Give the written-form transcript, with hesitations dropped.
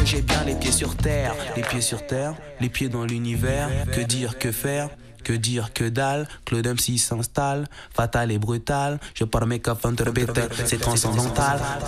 j'ai bien les pieds sur terre. Les pieds sur terre, les pieds dans l'univers. Que dire, que faire? Que dire, que dalle, Claude MC s'installe, fatal et brutal, je pars mes coffres interpréter, c'est transcendantal,